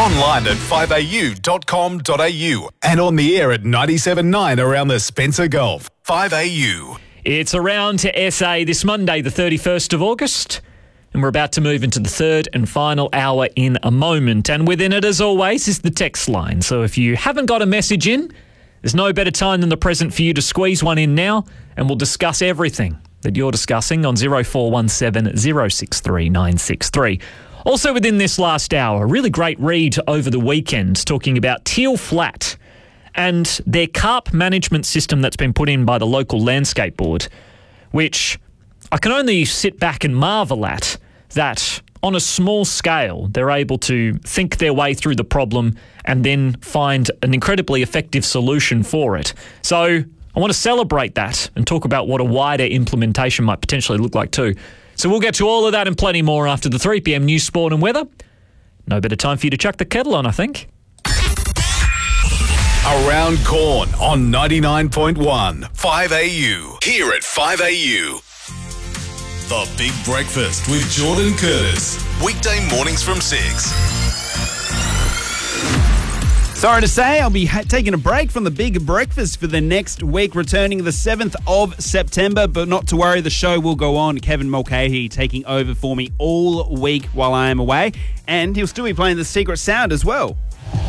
Online at 5au.com.au and on the air at 97.9 around the Spencer Gulf. 5AU. It's around to SA this Monday, the 31st of August. And we're about to move into the third and final hour in a moment. And within it, as always, is the text line. So if you haven't got a message in, there's no better time than the present for you to squeeze one in now, and we'll discuss everything that you're discussing on 0417 063 963. Also within this last hour, a really great read over the weekend talking about Teal Flat and their carp management system that's been put in by the local landscape board, which I can only sit back and marvel at, that on a small scale they're able to think their way through the problem and then find an incredibly effective solution for it. So I want to celebrate that and talk about what a wider implementation might potentially look like too. So we'll get to all of that and plenty more after the 3 p.m. news, sport and weather. No better time for you to chuck the kettle on, I think. Around Corn on 99.1 5AU. Here at 5AU. The Big Breakfast with Jordan Curtis. Weekday mornings from 6. Sorry to say, I'll be taking a break from the Big Breakfast for the next week, returning the 7th of September. But not to worry, the show will go on. Kevin Mulcahy taking over for me all week while I am away. And he'll still be playing the Secret Sound as well.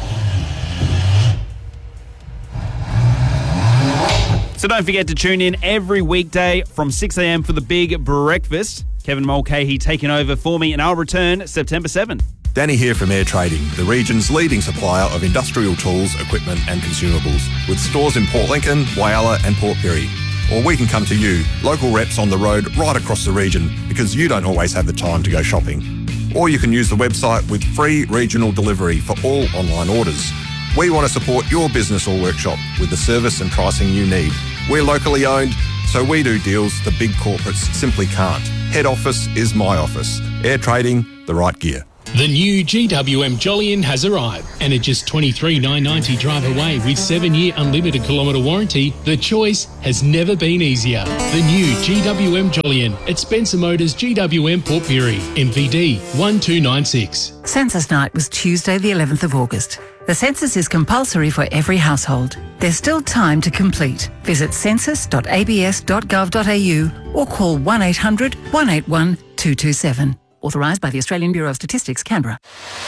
So don't forget to tune in every weekday from 6 a.m. for the Big Breakfast. Kevin Mulcahy taking over for me, and I'll return September 7th. Danny here from Air Trading, the region's leading supplier of industrial tools, equipment and consumables, with stores in Port Lincoln, Whyalla and Port Pirie. Or we can come to you, local reps on the road right across the region, because you don't always have the time to go shopping. Or you can use the website with free regional delivery for all online orders. We want to support your business or workshop with the service and pricing you need. We're locally owned, so we do deals the big corporates simply can't. Head office is my office. Air Trading, the right gear. The new GWM Jolyon has arrived, and at just $23,990 drive away with 7-year unlimited kilometre warranty, the choice has never been easier. The new GWM Jolyon at Spencer Motors GWM Port Pirie, MVD 1296. Census night was Tuesday the 11th of August. The census is compulsory for every household. There's still time to complete. Visit census.abs.gov.au or call 1800 181 227. Authorised by the Australian Bureau of Statistics, Canberra.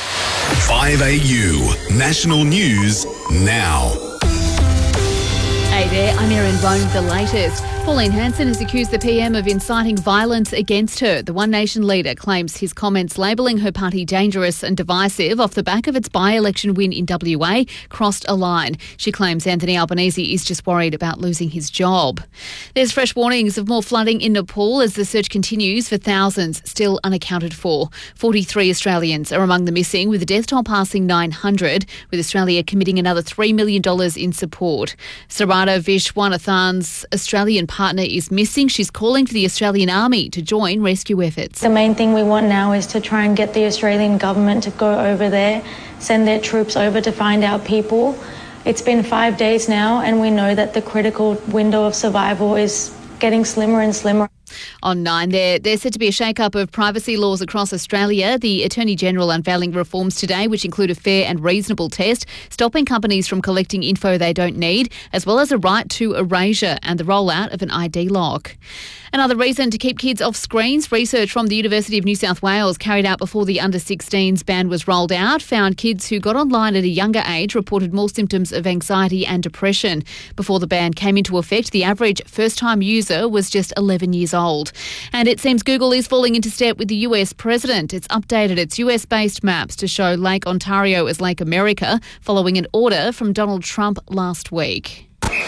5AU. National News now. Hey there, I'm Erin Bone with the latest. Pauline Hanson has accused the PM of inciting violence against her. The One Nation leader claims his comments labelling her party dangerous and divisive off the back of its by-election win in WA crossed a line. She claims Anthony Albanese is just worried about losing his job. There's fresh warnings of more flooding in Nepal as the search continues for thousands still unaccounted for. 43 Australians are among the missing, with the death toll passing 900, with Australia committing another $3 million in support. Sarada Vishwanathan's Australian partner is missing. She's calling for the Australian Army to join rescue efforts. The main thing we want now is to try and get the Australian government to go over there, send their troops over to find our people. It's been 5 days now, and we know that the critical window of survival is getting slimmer and slimmer. On 9, there's said to be a shake-up of privacy laws across Australia. The Attorney-General unveiling reforms today, which include a fair and reasonable test, stopping companies from collecting info they don't need, as well as a right to erasure and the rollout of an ID lock. Another reason to keep kids off screens, research from the University of New South Wales carried out before the under-16s ban was rolled out found kids who got online at a younger age reported more symptoms of anxiety and depression. Before the ban came into effect, the average first-time user was just 11 years old. And it seems Google is falling into step with the US president. It's updated its US-based maps to show Lake Ontario as Lake America, following an order from Donald Trump last week.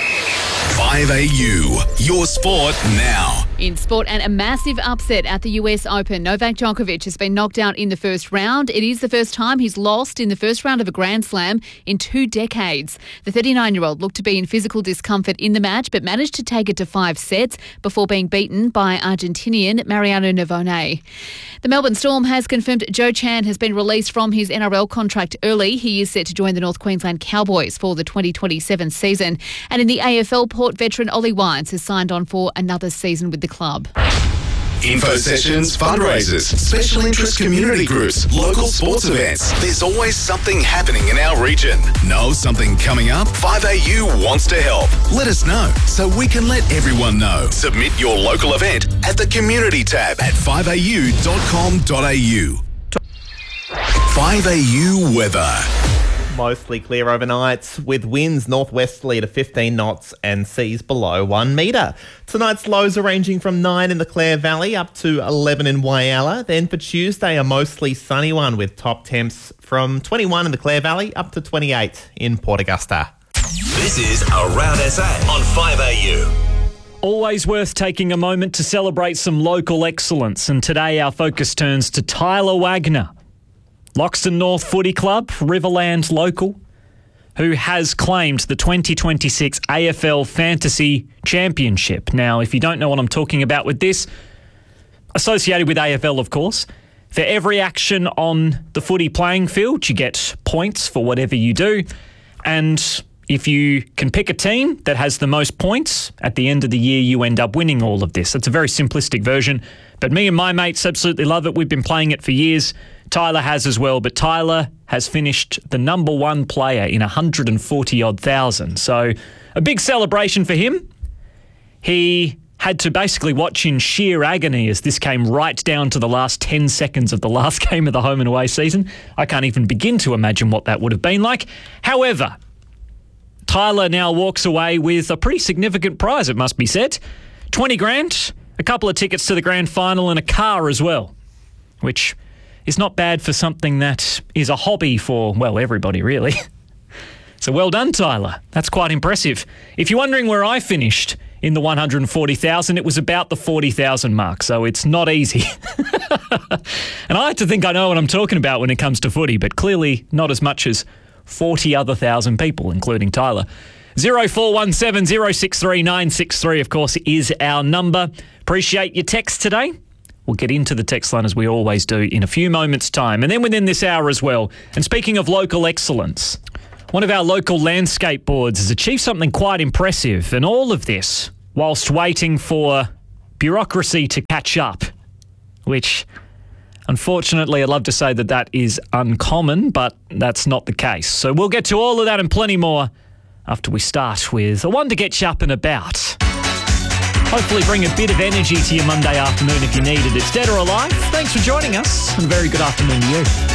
5AU. Your sport now. In sport, and a massive upset at the US Open. Novak Djokovic has been knocked out in the first round. It is the first time he's lost in the first round of a Grand Slam in 2 decades. The 39-year-old looked to be in physical discomfort in the match, but managed to take it to 5 sets before being beaten by Argentinian Mariano Navone. The Melbourne Storm has confirmed Joe Chan has been released from his NRL contract early. He is set to join the North Queensland Cowboys for the 2027 season. And in the AFL, Port veteran Ollie Wines has signed on for another season with the club. Info sessions, fundraisers, special interest community groups, local sports events. There's always something happening in our region. Know something coming up? 5AU wants to help. Let us know so we can let everyone know. Submit your local event at the community tab at 5au.com.au. 5AU weather. Mostly clear overnight with winds northwesterly to 15 knots and seas below 1 metre. Tonight's lows are ranging from 9 in the Clare Valley up to 11 in Whyalla. Then for Tuesday, a mostly sunny one with top temps from 21 in the Clare Valley up to 28 in Port Augusta. This is Around SA on 5AU. Always worth taking a moment to celebrate some local excellence, and today our focus turns to Tyler Wagner, Loxton North Footy Club, Riverland local, who has claimed the 2026 AFL Fantasy Championship. Now, if you don't know what I'm talking about with this, associated with AFL, of course, for every action on the footy playing field, you get points for whatever you do. And if you can pick a team that has the most points, at the end of the year, you end up winning all of this. It's a very simplistic version, but me and my mates absolutely love it. We've been playing it for years. Tyler has as well, but Tyler has finished the number one player in 140-odd thousand. So a big celebration for him. He had to basically watch in sheer agony as this came right down to the last 10 seconds of the last game of the home and away season. I can't even begin to imagine what that would have been like. However, Tyler now walks away with a pretty significant prize, it must be said. 20 grand, a couple of tickets to the grand final and a car as well, which is not bad for something that is a hobby for, well, everybody really. So well done, Tyler. That's quite impressive. If you're wondering where I finished in the 140,000, it was about the 40,000 mark, so it's not easy. And I like to think I know what I'm talking about when it comes to footy, but clearly not as much as 40 other thousand people, including Tyler. 0417 063 963, of course, is our number. Appreciate your text today. We'll get into the text line as we always do in a few moments' time. And then within this hour as well, and speaking of local excellence, one of our local landscape boards has achieved something quite impressive, and all of this whilst waiting for bureaucracy to catch up, which unfortunately I'd love to say that that is uncommon, but that's not the case. So we'll get to all of that and plenty more after we start with the one to get you up and about. Hopefully bring a bit of energy to your Monday afternoon if you need it. It's Dead or Alive. Thanks for joining us, and a very good afternoon to you.